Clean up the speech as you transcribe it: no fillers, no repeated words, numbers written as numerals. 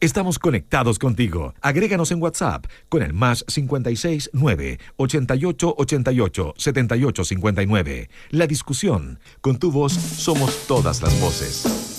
Estamos conectados contigo. Agréganos en WhatsApp con el +56 9 88 88 78 59. La discusión. Con tu voz somos todas las voces.